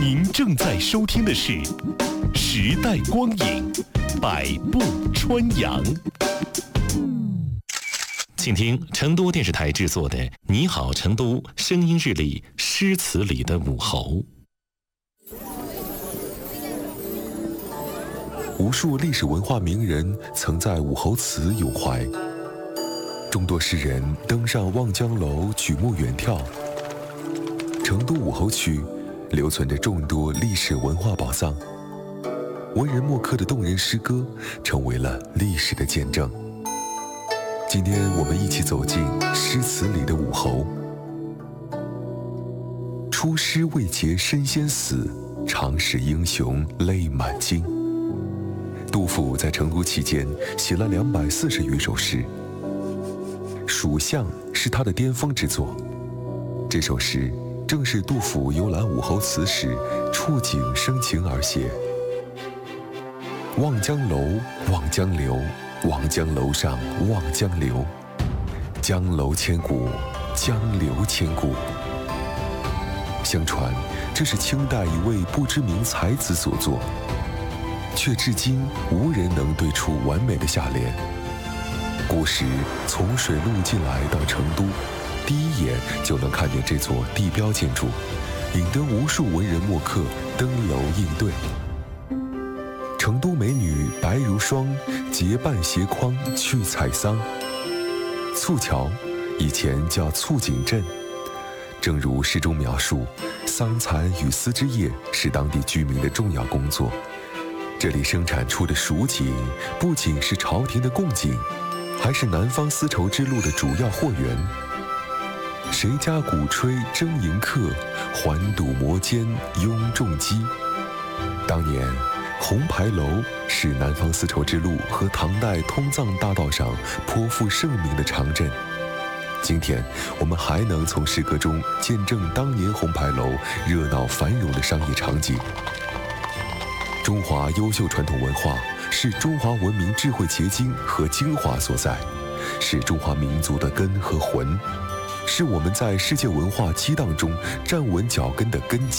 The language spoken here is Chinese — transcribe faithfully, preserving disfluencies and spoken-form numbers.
您正在收听的是《时代光影》，百步穿杨。请听成都电视台制作的《你好，成都》声音日历诗词里的武侯。 无数历史文化名人曾在武侯祠咏怀，众多诗人登上望江楼举目远眺。成都武侯区留存着众多历史文化宝藏，文人墨客的动人诗歌成为了历史的见证。今天我们一起走进诗词里的武侯。出师未捷身先死，长使英雄泪满襟。杜甫在成都期间写了两百四十余首诗，《蜀相》是他的巅峰之作。这首诗正是杜甫游览武侯祠时触景生情而写。望江楼望江流，望江楼上望江流，江楼千古，江流千古。相传这是清代一位不知名才子所作，却至今无人能对出完美的下联。古时从水路进来到成都，第一眼就能看见这座地标建筑，引得无数文人墨客登楼应对。成都美女白如霜，结伴携筐去采桑。簇桥以前叫簇锦镇，正如诗中描述，桑蚕与丝织业是当地居民的重要工作。这里生产出的蜀锦不仅是朝廷的贡锦，还是南方丝绸之路的主要货源。谁家鼓吹争迎客，环堵摩肩拥重击。当年红牌楼是南方丝绸之路和唐代通藏大道上颇负盛名的长镇。今天我们还能从诗歌中见证当年红牌楼热闹繁荣的商业场景。中华优秀传统文化是中华文明智慧结晶和精华所在，是中华民族的根和魂，是我们在世界文化激荡中站稳脚跟的根基。